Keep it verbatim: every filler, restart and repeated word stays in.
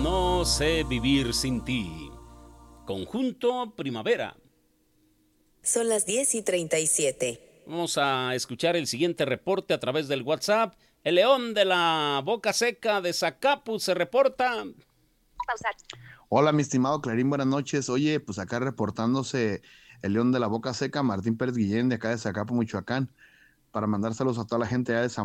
No sé vivir sin ti. Conjunto Primavera. Son las diez y treinta y siete. Vamos a escuchar el siguiente reporte a través del WhatsApp. El león de la boca seca de Zacapu se reporta. Pausar. Hola, mi estimado Clarín, buenas noches. Oye, pues acá reportándose el león de la boca seca, Martín Pérez Guillén, de acá de Zacapu, Michoacán, para mandar saludos a toda la gente allá de San